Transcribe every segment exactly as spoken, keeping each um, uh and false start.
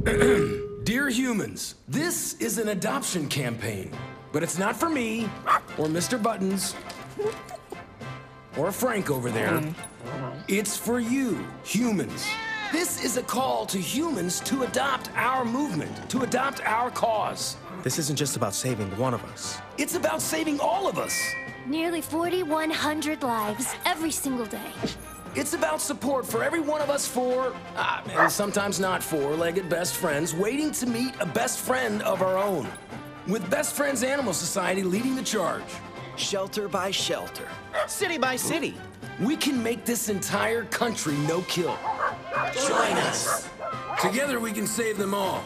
Dear humans, this is an adoption campaign, but it's not for me, or Mister Buttons, or Frank over there. It's for you, humans. This is a call to humans to adopt our movement, to adopt our cause. This isn't just about saving one of us. It's about saving all of us. Nearly forty-one hundred lives every single day. It's about support for every one of us four, uh, and sometimes not four-legged best friends, waiting to meet a best friend of our own. With Best Friends Animal Society leading the charge. Shelter by shelter. City by city. We can make this entire country no-kill. Join us. Together we can save them all.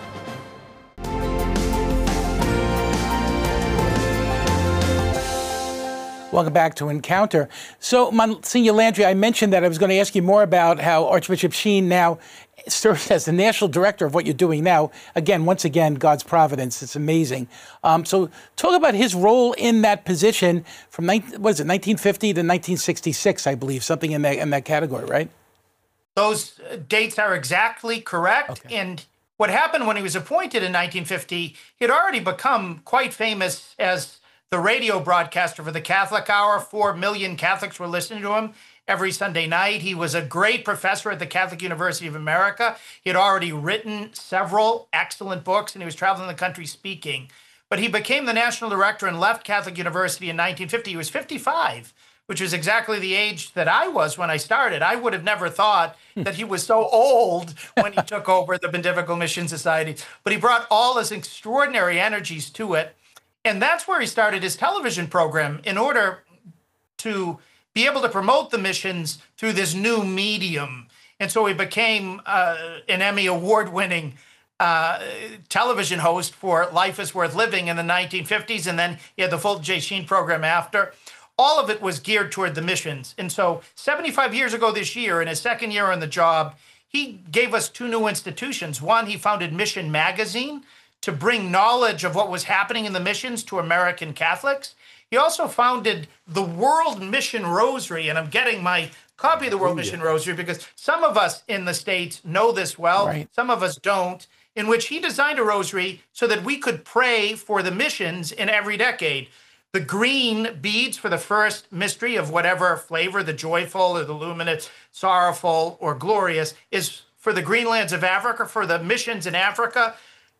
Welcome back to Encounter. So, Monsignor Landry, I mentioned that I was going to ask you more about how Archbishop Sheen now serves as the national director of what you're doing now. Again, once again, God's providence. It's amazing. Um, so talk about his role in that position from, what is it, nineteen fifty to nineteen sixty-six, I believe, something in that, in that category, right? Those dates are exactly correct. Okay. And what happened when he was appointed in nineteen fifty, he had already become quite famous as the radio broadcaster for the Catholic Hour. Four million Catholics were listening to him every Sunday night. He was a great professor at the Catholic University of America. He had already written several excellent books, and he was traveling the country speaking. But he became the national director and left Catholic University in nineteen fifty. He was fifty-five, which was exactly the age that I was when I started. I would have never thought that he was so old when he took over the Pontifical Mission Society. But he brought all his extraordinary energies to it. And that's where he started his television program in order to be able to promote the missions through this new medium. And so he became uh, an Emmy award-winning uh, television host for Life is Worth Living in the nineteen fifties. And then he had the Fulton J. Sheen program after. All of it was geared toward the missions. And so seventy-five years ago this year, in his second year on the job, he gave us two new institutions. One, he founded Mission Magazine, to bring knowledge of what was happening in the missions to American Catholics. He also founded the World Mission Rosary, and I'm getting my copy of the World Ooh, Mission yeah. Rosary because some of us in the States know this well, right. Some of us don't, in which he designed a rosary so that we could pray for the missions in every decade. The green beads for the first mystery of whatever flavor, the joyful or the luminous, sorrowful or glorious, is for the green lands of Africa, for the missions in Africa.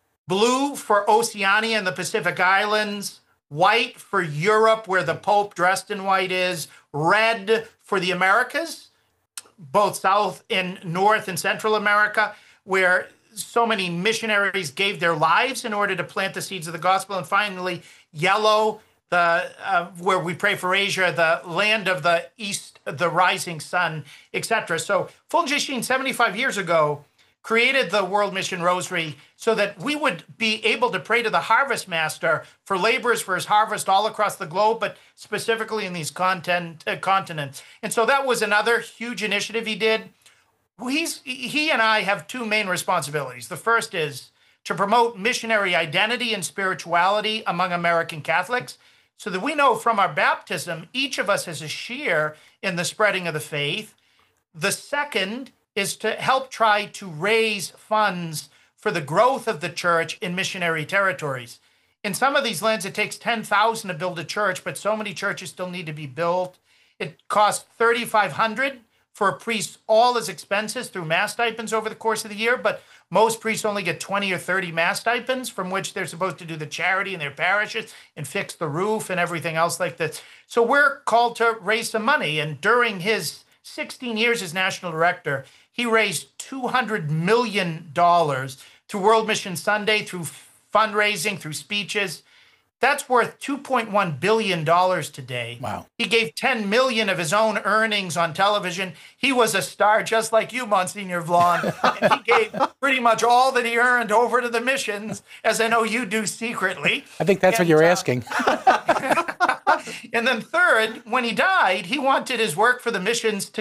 Blue for Oceania and the Pacific Islands, white for Europe, where the Pope dressed in white is, red for the Americas, both South and North and Central America, where so many missionaries gave their lives in order to plant the seeds of the gospel, and finally, yellow, the uh, where we pray for Asia, the land of the East, the rising sun, et cetera. So Fulton J. Sheen, seventy-five years ago, created the World Mission Rosary so that we would be able to pray to the Harvest Master for laborers for his harvest all across the globe, but specifically in these content, uh, continents. And so that was another huge initiative he did. He's, he and I have two main responsibilities. The first is to promote missionary identity and spirituality among American Catholics so that we know from our baptism, each of us has a share in the spreading of the faith. The second is to help try to raise funds for the growth of the church in missionary territories. In some of these lands, it takes ten thousand dollars to build a church, but so many churches still need to be built. It costs thirty-five hundred dollars for a priest, all his expenses through mass stipends over the course of the year, but most priests only get twenty or thirty mass stipends from which they're supposed to do the charity in their parishes and fix the roof and everything else like this. So we're called to raise some money, and during his sixteen years as national director, he raised two hundred million dollars through World Mission Sunday, through fundraising, through speeches. That's worth two point one billion dollars today. Wow. He gave ten million dollars of his own earnings on television. He was a star just like you, Monsignor Vlon. And he gave pretty much all that he earned over to the missions, as I know you do secretly. I think that's and, what you're uh, asking. And then third, when he died, he wanted his work for the missions to